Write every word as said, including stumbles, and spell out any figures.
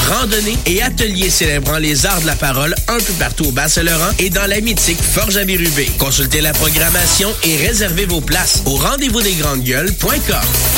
randonnées et ateliers célébrant les arts de la parole un peu partout au Bas-Saint-Laurent et dans la mythique Forge à Bérubé. Consultez la programmation et réservez vos places au rendez-vous des grandes gueules point com.